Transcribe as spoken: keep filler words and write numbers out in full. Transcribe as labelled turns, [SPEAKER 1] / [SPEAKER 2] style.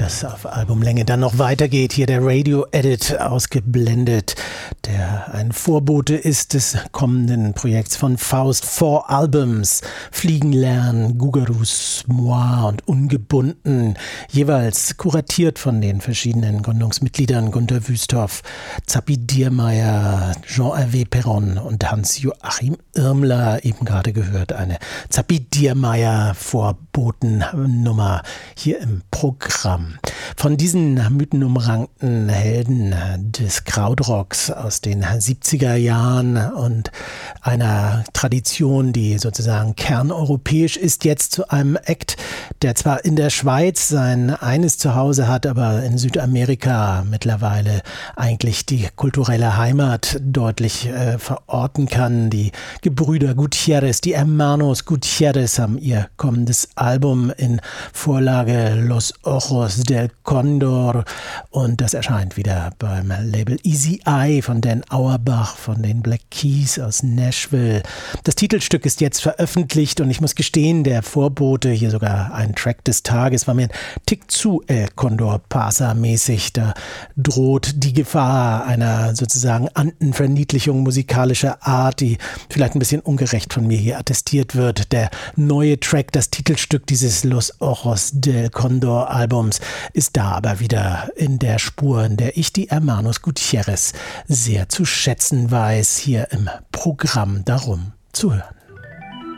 [SPEAKER 1] das auf Albumlänge dann noch weitergeht. Hier der Radio-Edit ausgeblendet, der ein Vorbote ist des kommenden Projekts von Faust. Four Albums, Fliegen lernen, Gugarus, Moi und Ungebunden, jeweils kuratiert von den verschiedenen Gründungsmitgliedern Günter Wüsthoff, Zappi Diermeier, Jean-Hervé Perron und Hans-Joachim Irmler, eben gerade gehört, eine Zappi Diermeier Vorbotennummer hier im Programm. Von diesen mythenumrankten Helden des Krautrocks aus den siebziger Jahren und einer Tradition, die sozusagen kerneuropäisch ist, jetzt zu einem Act, der zwar in der Schweiz sein eines Zuhause hat, aber in Südamerika mittlerweile eigentlich die kulturelle Heimat deutlich äh, verorten kann. Die Gebrüder Gutierrez, die Hermanos Gutierrez haben ihr kommendes Album in Vorlage Los Ojos del Condor und das erscheint wieder beim Label Easy Eye von Dan Auerbach von den Black Keys aus Nashville. Das Titelstück ist jetzt veröffentlicht und ich muss gestehen, der Vorbote, hier sogar ein Track des Tages, war mir ein Tick zu El Condor Pasa mäßig. Da droht die Gefahr einer sozusagen Antenverniedlichung musikalischer Art, die vielleicht ein bisschen ungerecht von mir hier attestiert wird. Der neue Track, das Titelstück dieses Los Ojos del Condor Albums, ist da aber wieder in der Spur, in der ich die Hermanos Gutierrez sehr zu schätzen weiß, hier im Programm darum zu hören.